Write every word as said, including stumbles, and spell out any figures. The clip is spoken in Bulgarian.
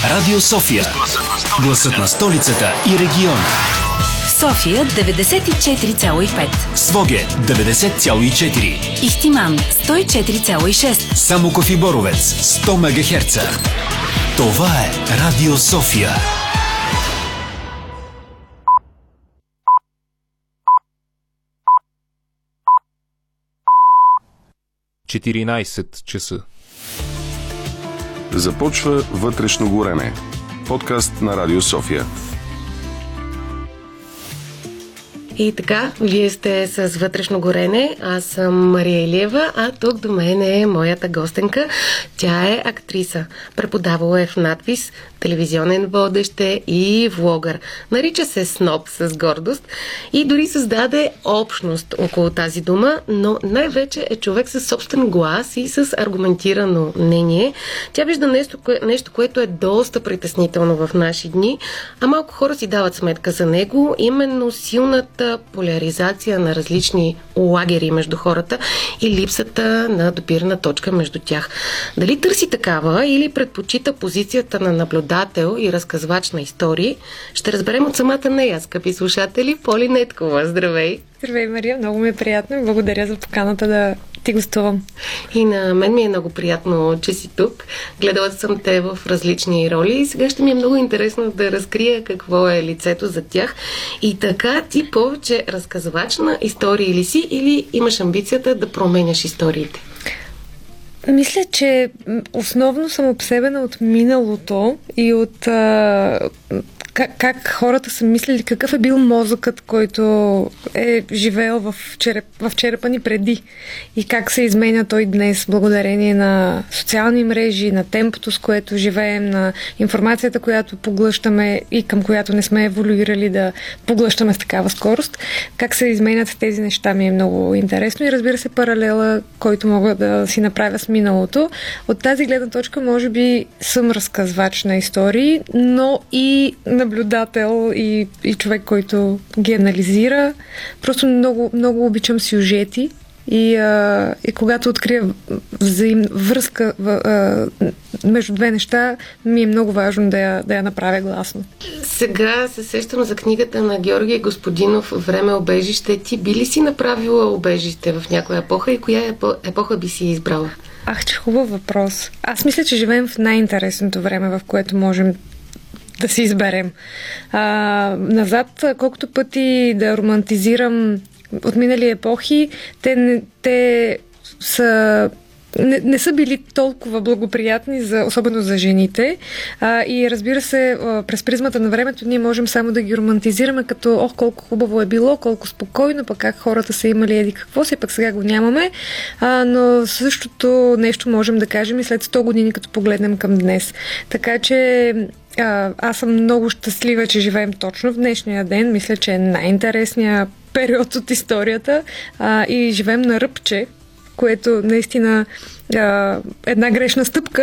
Радио София. Гласът на столицата и региона. София деветдесет и четири цяло и пет. Своге деветдесет цяло и четири. Ихтиман сто и четири цяло и шест. Самоков и Боровец сто мегахерца. Това е Радио София. четиринайсет часа. Започва Вътрешно горене. Подкаст на Радио София. И така, вие сте с Вътрешно горене. Аз съм Мария Илиева, а тук до мен е моята гостенка. Тя е актриса. Преподавала е в надпис, телевизионен водещ и влогър. Нарича се Сноб с гордост и дори създаде общност около тази дума, но най-вече е човек със собствен глас и с аргументирано мнение. Тя вижда нещо, кое, нещо, което е доста притеснително в наши дни, а малко хора си дават сметка за него, именно силната поляризация на различни лагери между хората и липсата на допирна точка между тях. Дали търси такава или предпочита позицията на наблюдател и разказвач на истории, ще разберем от самата нея, скъпи слушатели. Поли Неткова, здравей! Здравей, Мария, много ми е приятно и благодаря за поканата да ти гостувам. И на мен ми е много приятно, че си тук. Гледала съм те в различни роли и сега ще ми е много интересно да разкрия какво е лицето за тях. И така, ти повече разказвач на истории ли си или имаш амбицията да променяш историите? Мисля, че основно съм обсебена от миналото и от а, как, как хората са мислили, какъв е бил мозъкът, който е живеел в, череп, в черепа ни преди и как се изменя той днес благодарение на социални мрежи, на темпото, с което живеем, на информацията, която поглъщаме и към която не сме еволюирали да поглъщаме с такава скорост. Как се изменят тези неща ми е много интересно и разбира се паралела, който мога да си направя с миналото. От тази гледна точка може би съм разказвач на истории, но и наблюдател и, и човек, който ги анализира. Просто много, много обичам сюжети и, а, и когато открия взаим, връзка а, между две неща, ми е много важно да я, да я направя гласно. Сега се сещам за книгата на Георги Господинов "Време обежище". Ти би ли си направила обежище в някоя епоха и коя епоха би си избрала? Ах, че хубав въпрос. Аз мисля, че живеем в най-интересното време, в което можем да си изберем. А, назад, колкото пъти да романтизирам от минали епохи, те, те са Не, не са били толкова благоприятни, за, особено за жените. А, и разбира се, а, през призмата на времето ние можем само да ги романтизираме като ох, колко хубаво е било, колко спокойно, пък как хората са имали еди какво си, пък сега го нямаме. А, но същото нещо можем да кажем и след сто години, като погледнем към днес. Така че а, аз съм много щастлива, че живеем точно в днешния ден. Мисля, че е най-интересният период от историята а, и живеем на ръбче, което наистина а, една грешна стъпка